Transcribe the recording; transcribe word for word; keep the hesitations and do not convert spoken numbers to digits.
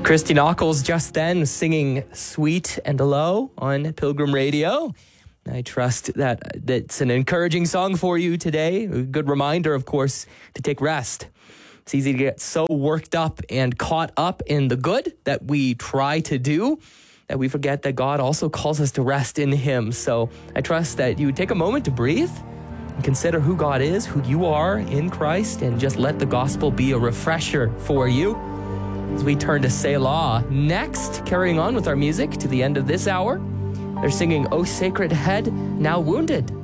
Christy Nockels just then singing Sweet and Low on Pilgrim Radio. I trust that that's an encouraging song for you today. A good reminder, of course, to take rest. It's easy to get so worked up and caught up in the good that we try to do that we forget that God also calls us to rest in Him. So I trust that you would take a moment to breathe and consider who God is, who you are in Christ, and just let the gospel be a refresher for you as we turn to Selah. Next, carrying on with our music to the end of this hour, they're singing "O Sacred Head, Now Wounded."